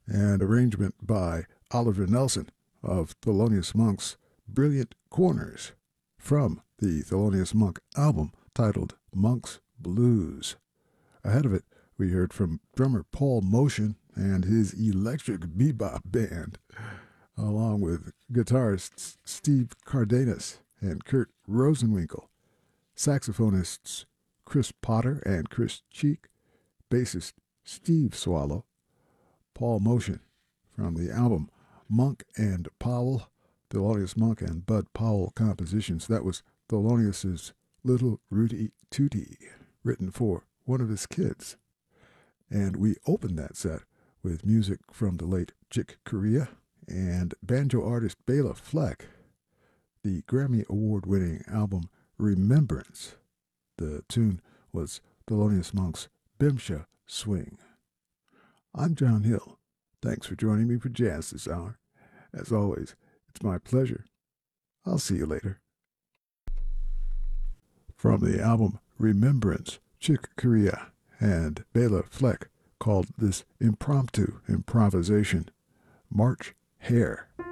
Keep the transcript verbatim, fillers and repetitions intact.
and arrangement by Oliver Nelson of Thelonious Monk's Brilliant Corners from the Thelonious Monk album titled Monk's Blues. Ahead of it, we heard from drummer Paul Motian and his Electric Bebop Band, along with guitarists Steve Cardenas and Kurt Rosenwinkel, saxophonists Chris Potter and Chris Cheek, bassist Steve Swallow, Paul Motian from the album Monk and Powell, Thelonious Monk and Bud Powell compositions. That was Thelonious's Little Rudy Tootie, written for one of his kids. And we opened that set with music from the late Chick Corea and banjo artist Bela Fleck, the Grammy Award-winning album Remembrance. The tune was Thelonious Monk's Bimsha Swing. I'm John Hill. Thanks for joining me for jazz this hour. As always, it's my pleasure. I'll see you later. From the album Remembrance, Chick Corea and Bela Fleck called this impromptu improvisation March Hare.